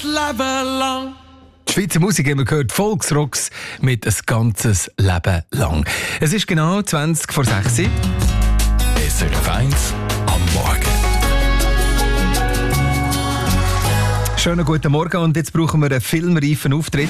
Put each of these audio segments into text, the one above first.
Leben lang. Die Schweizer Musik haben wir gehört, Volksrocks mit ein ganzes Leben lang. Es ist genau 20 vor 6 Uhr. SRF 1 am Morgen. Schönen guten Morgen und jetzt brauchen wir einen filmreifen Auftritt.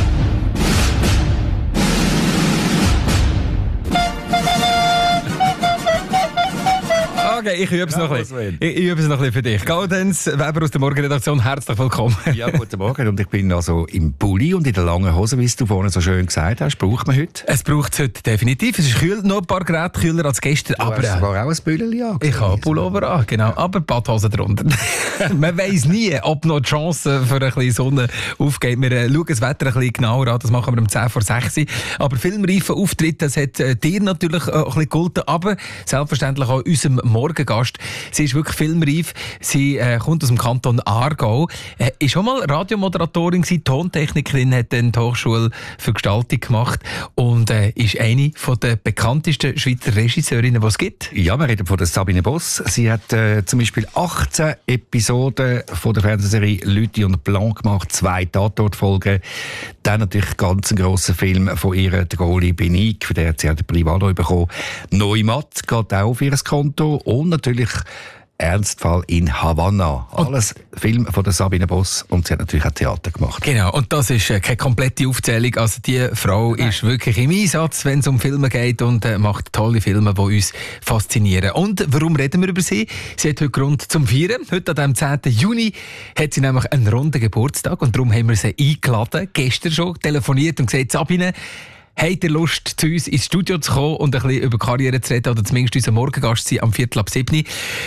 Okay, ich übe es noch ein bisschen. Ich übe es noch ein bisschen für dich. Gaudenz Weber aus der Morgenredaktion, herzlich willkommen. Ja, guten Morgen. Und ich bin also im Pulli und in der langen Hose, wie du vorhin so schön gesagt hast. Braucht man heute? Es braucht es heute definitiv. Es ist kühl, noch ein paar Grad kühler als gestern. Du hast sogar auch ein Bülleli an. Ich habe Pullover an, genau. Aber Badhose drunter. Man weiss nie, ob noch die Chance für ein bisschen Sonne aufgeht. Wir schauen das Wetter ein bisschen genauer an. Das machen wir um 10 vor 6 Uhr. Aber filmreifen Auftritt, das hat dir natürlich ein bisschen geholfen. Aber selbstverständlich auch unserem Morgengast. Sie ist wirklich filmreif. Sie kommt aus dem Kanton Aargau. Ist schon mal Radiomoderatorin gewesen, Tontechnikerin, hat dann die Hochschule für Gestaltung gemacht und ist eine der bekanntesten Schweizer Regisseurinnen, die es gibt. Ja, wir reden von der Sabine Boss. Sie hat zum Beispiel 18 Episoden von der Fernsehserie Lüthi und Blanc gemacht, 2 Tatortfolgen. Dann natürlich ganz ein grosser Film von ihr, der Goli Benique, für den hat sie auch den Privalo bekommen. Neumatt geht auch auf ihr Konto und natürlich Ernstfall in Havanna. Alles Film von der Sabine Boss und sie hat natürlich auch Theater gemacht. Genau, und das ist keine komplette Aufzählung. Also die Frau ist wirklich im Einsatz, wenn es um Filme geht und macht tolle Filme, die uns faszinieren. Und warum reden wir über sie? Sie hat heute Grund zum Feiern. Heute am 10. Juni hat sie nämlich einen runden Geburtstag und darum haben wir sie eingeladen, gestern schon telefoniert und gesagt, Sabine, habt ihr Lust, zu uns ins Studio zu kommen und ein bisschen über Karriere zu reden oder zumindest unser Morgengast sein am 6:45?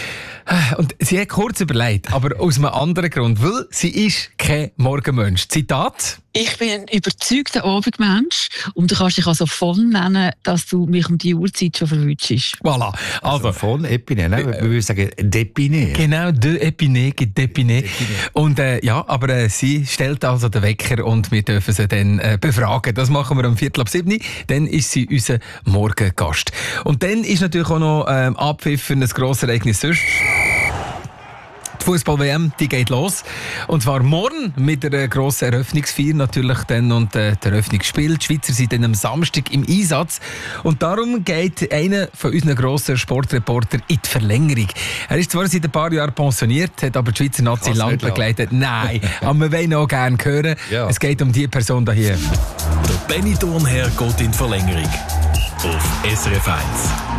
Und sie hat kurz überlegt, aber aus einem anderen Grund, weil sie ist kein Morgenmensch. Zitat: Ich bin ein überzeugter Abendmensch und du kannst dich also voll nennen, dass du mich um die Uhrzeit schon verwünschst. Voilà. Also von Epinay, ne? Wir würden sagen D'Epinay. Genau, de Epinay gibt D'Epinay. Und aber sie stellt also den Wecker und wir dürfen sie dann befragen. Das machen wir um 6:45. Dann ist sie unser Morgengast. Und dann ist natürlich auch noch abpfiffen ein grosses Ereignis sonst. Die Fußball-WM, die geht los. Und zwar morgen mit einer grossen Eröffnungsfeier natürlich dann und der Eröffnungsspiel. Die Schweizer sind dann am Samstag im Einsatz. Und darum geht einer von unseren grossen Sportreportern in die Verlängerung. Er ist zwar seit ein paar Jahren pensioniert, hat aber die Schweizer Nazi lang begleitet. Nein, aber wir wollen auch gerne hören. Ja. Es geht um die Person hier. Der Benny Thurnherr geht in die Verlängerung. Auf SRF 1.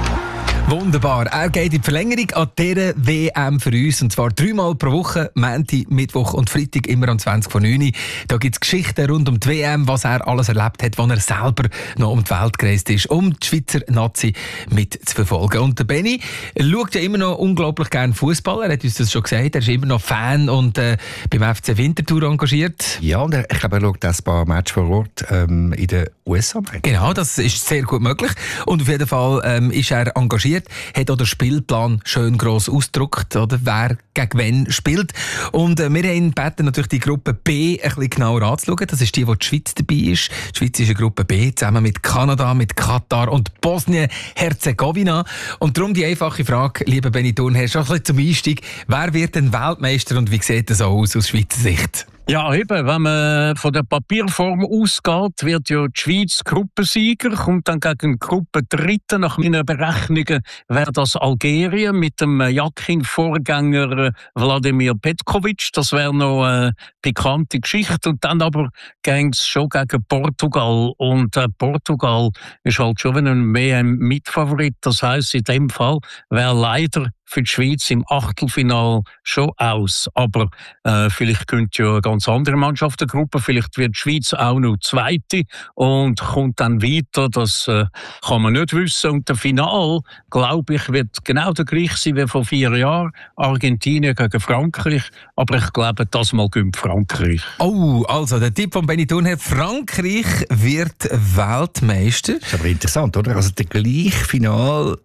Wunderbar. Er geht in die Verlängerung an dieser WM für uns. Und zwar 3-mal pro Woche, Montag, Mittwoch und Freitag, immer um 20 vor 9 Uhr. Da gibt es Geschichten rund um die WM, was er alles erlebt hat, als er selber noch um die Welt gereist ist, um die Schweizer Nazi mitzuverfolgen. Und der Benny schaut ja immer noch unglaublich gerne Fußball. Er hat uns das schon gesagt. Er ist immer noch Fan und beim FC Winterthur engagiert. Ja, und ich glaube, er schaut ein paar Matches vor Ort in den USA. Genau, das ist sehr gut möglich. Und auf jeden Fall ist er engagiert. Hat auch den Spielplan schön gross ausgedruckt, oder? Wer gegen wen spielt. Und wir haben ihn gebeten, natürlich die Gruppe B ein bisschen genauer anzuschauen. Das ist die, wo die Schweiz dabei ist. Die Schweiz ist eine Gruppe B, zusammen mit Kanada, mit Katar und Bosnien-Herzegowina. Und darum die einfache Frage, lieber Benny Thurnherr, schon ein bisschen zum Einstieg. Wer wird denn Weltmeister und wie sieht das aus Schweizer Sicht? Ja, eben, wenn man von der Papierform ausgeht, wird ja die Schweiz Gruppensieger, kommt dann gegen Gruppendritte. Nach meinen Berechnungen wäre das Algerien mit dem Jakin-Vorgänger Wladimir Petkovic. Das wäre noch eine pikante Geschichte. Und dann aber ging es schon gegen Portugal. Und Portugal ist halt schon ein WM-Mitfavorit. Das heisst, in dem Fall wäre leider für die Schweiz im Achtelfinale schon aus. Aber vielleicht könnte ja eine ganz andere Mannschaft der Gruppe, vielleicht wird die Schweiz auch noch Zweite und kommt dann weiter. Das kann man nicht wissen. Und der Finale, glaube ich, wird genau der gleiche sein wie vor 4 Jahren. Argentinien gegen Frankreich. Aber ich glaube, das Mal gönnt Frankreich. Oh, also der Tipp von Benny Thurnherr: Frankreich wird Weltmeister. Das ist aber interessant, oder? Also der gleiche Finale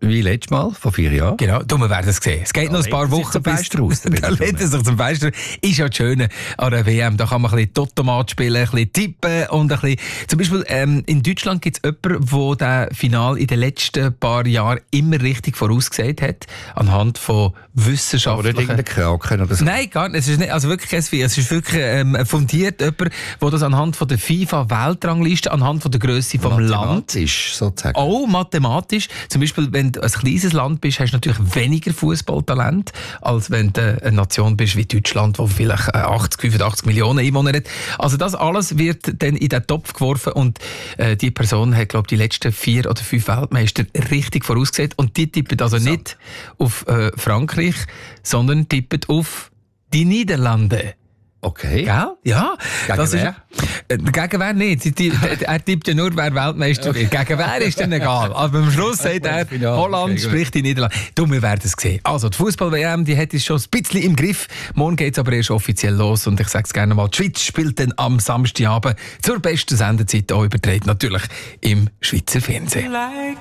wie letztes Mal, vor 4 Jahren. Genau, wir werden es sehen. Es geht noch ein paar Wochen bis... Da lädt es sich zum Fenster. Ist ja das Schöne an der WM. Da kann man ein bisschen Totomat spielen, ein bisschen tippen und ein bisschen... Zum Beispiel in Deutschland gibt es jemanden, der das Finale in den letzten paar Jahren immer richtig vorausgesagt hat, anhand von wissenschaftlichen... Oder irgendein Kraken oder so. Nein, gar nicht. Es ist nicht, also wirklich es ist wirklich fundiert jemand, der das anhand von der FIFA-Weltrangliste, anhand von der Grösse vom Land... Mathematisch, sozusagen. Auch mathematisch. Zum Beispiel, wenn du ein kleines Land bist, hast du natürlich weniger Fußballtalent, als wenn du eine Nation bist wie Deutschland, wo vielleicht 85 Millionen Einwohner hat. Also das alles wird dann in den Topf geworfen und die Person hat, glaube ich, die letzten 4 oder 5 Weltmeister richtig vorausgesehen. Und die tippen also nicht auf Frankreich, sondern tippen auf die Niederlande. Okay. Gell? Ja. Gegen das wer? Gegen wer nicht. Er tippt ja nur, wer Weltmeister wird. Gegen wer ist denn egal. Aber am Schluss sagt er, Holland spricht die Niederlande. Wir werden es sehen. Also, die Fußball-WM, die hat es schon ein bisschen im Griff. Morgen geht es aber erst offiziell los. Und ich sage es gerne mal, die Schweiz spielt dann am Samstagabend zur besten Sendezeit auch übertragen. Natürlich im Schweizer Fernsehen. Like